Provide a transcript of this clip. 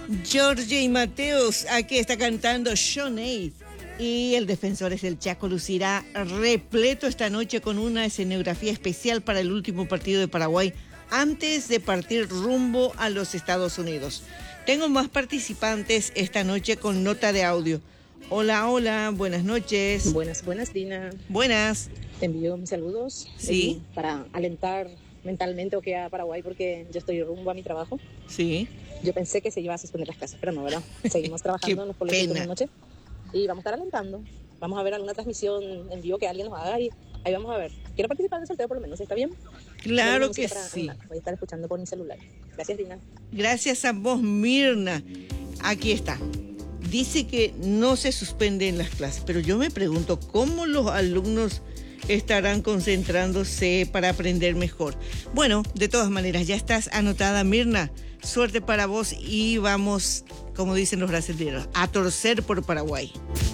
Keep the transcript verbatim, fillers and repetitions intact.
Jorge y Mateos, aquí está cantando Shoney. Y el defensor es el Chaco, lucirá repleto esta noche con una escenografía especial para el último partido de Paraguay antes de partir rumbo a los Estados Unidos. Tengo más participantes esta noche con nota de audio. Hola, hola, buenas noches. Buenas, buenas, Dina. Buenas. Te envío mis saludos. Sí. Eh, para alentar mentalmente o que a Paraguay, porque yo estoy rumbo a mi trabajo. Sí. Yo pensé que se iba a suspender las clases, pero no, ¿verdad? Seguimos trabajando en los colegios de noche y vamos a estar alentando. Vamos a ver alguna transmisión en vivo que alguien nos haga y ahí vamos a ver. Quiero participar en el sorteo por lo menos, ¿está bien? Claro que sí. Andar. Voy a estar escuchando por mi celular. Gracias, Dina. Gracias a vos, Mirna. Aquí está. Dice que no se suspenden las clases, pero yo me pregunto cómo los alumnos estarán concentrándose para aprender mejor. Bueno, de todas maneras, ya estás anotada, Mirna. Suerte para vos y vamos, como dicen los brasileños, a torcer por Paraguay.